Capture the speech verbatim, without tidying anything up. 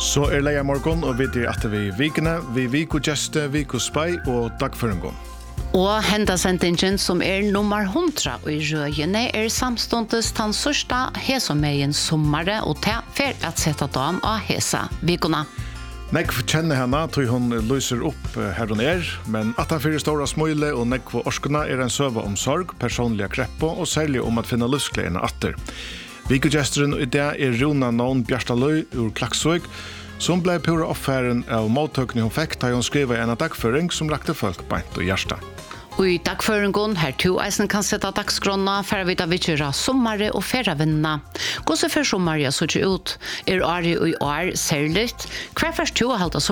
Så er leia morgon og vi er at vi vikene, vi viku gjeste, viku spei og dagføringon. Og hendasendingen som er nummer hundra og i røyene er samstundes den sørste hesomeien sommare og ta fer at sette dam av hesa vikuna. Nekv kjenner henne til hun lyser opp her hun er, men at han fyrir stora smøyle og nekv orskuna er en søva om sorg, personlige kreppo og særlig om at finne luftkleina atter. Vikugesteren i det er Runa Nån Bjartaløy ur Klaksvøk, som ble pura oppfæren av mottøkning hun fikk da hun skriva en dagføring som rakte folk beint og hjärsta. Og i dagføringen her to eisen kan sette dagskrona for å vite vidtjøra sommare og ferravinnene. Gåse for sommare så ikke ut, er året og år særligt. Hver først to halda